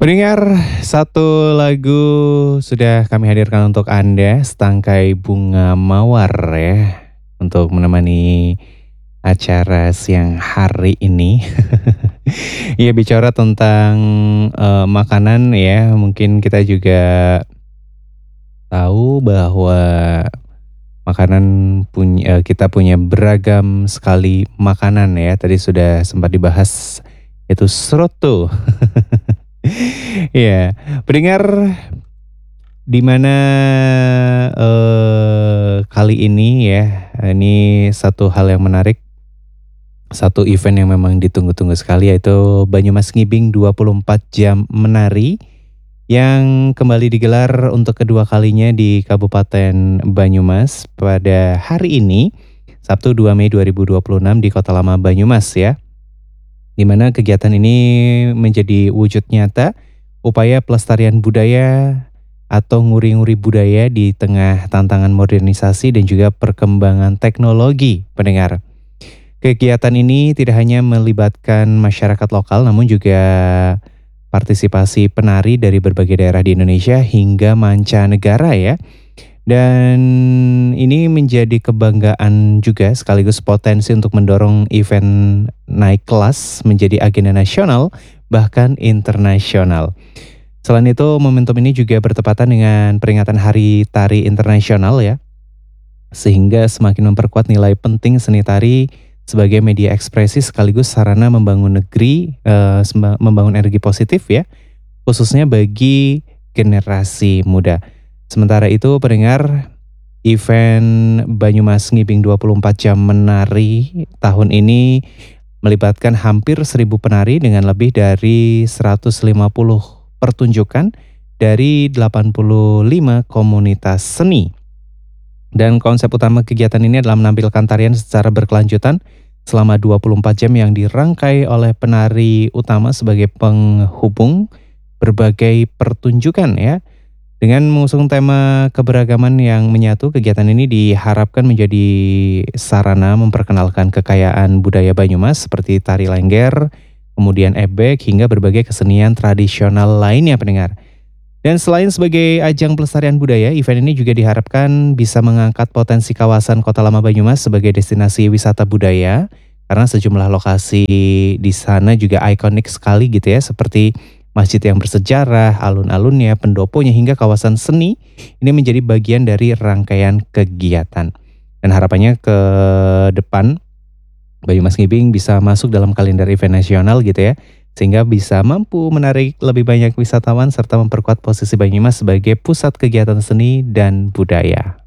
Pendengar, satu lagu sudah kami hadirkan untuk Anda, Setangkai Bunga Mawar ya, untuk menemani acara siang hari ini. Iya, bicara tentang, makanan ya, mungkin kita juga tahu bahwa makanan kita punya beragam sekali makanan ya, tadi sudah sempat dibahas, itu soto. Iya, pendengar, di mana, kali ini ya, ini satu hal yang menarik, satu event yang memang ditunggu-tunggu sekali, yaitu Banyumas Ngibing 24 Jam Menari yang kembali digelar untuk kedua kalinya di Kabupaten Banyumas pada hari ini, Sabtu 2 Mei 2026 di Kota Lama Banyumas ya. Di mana kegiatan ini menjadi wujud nyata upaya pelestarian budaya atau nguri-nguri budaya di tengah tantangan modernisasi dan juga perkembangan teknologi, pendengar. Kegiatan ini tidak hanya melibatkan masyarakat lokal namun juga partisipasi penari dari berbagai daerah di Indonesia hingga mancanegara ya. Dan ini menjadi kebanggaan juga sekaligus potensi untuk mendorong event naik kelas menjadi agenda nasional bahkan internasional. Selain itu, momentum ini juga bertepatan dengan peringatan Hari Tari Internasional ya, sehingga semakin memperkuat nilai penting seni tari sebagai media ekspresi sekaligus sarana membangun membangun energi positif ya, khususnya bagi generasi muda. Sementara itu, pendengar, event Banyumas Ngibing 24 Jam Menari tahun ini melibatkan hampir 1.000 penari dengan lebih dari 150 pertunjukan dari 85 komunitas seni. Dan konsep utama kegiatan ini adalah menampilkan tarian secara berkelanjutan selama 24 jam yang dirangkai oleh penari utama sebagai penghubung berbagai pertunjukan ya. Dengan mengusung tema keberagaman yang menyatu, kegiatan ini diharapkan menjadi sarana memperkenalkan kekayaan budaya Banyumas seperti tari lengger, kemudian ebek, hingga berbagai kesenian tradisional lainnya, pendengar. Dan selain sebagai ajang pelestarian budaya, event ini juga diharapkan bisa mengangkat potensi kawasan Kota Lama Banyumas sebagai destinasi wisata budaya, karena sejumlah lokasi di sana juga ikonik sekali gitu ya, seperti masjid yang bersejarah, alun-alunnya, pendoponya, hingga kawasan seni. Ini menjadi bagian dari rangkaian kegiatan. Dan harapannya ke depan Banyumas Ngibing bisa masuk dalam kalender event nasional gitu ya, sehingga bisa mampu menarik lebih banyak wisatawan serta memperkuat posisi Banyumas sebagai pusat kegiatan seni dan budaya.